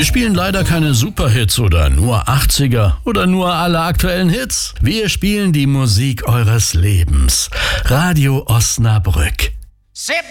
Wir spielen leider keine Superhits oder nur 80er oder nur alle aktuellen Hits. Wir spielen die Musik eures Lebens. Radio Osnabrück.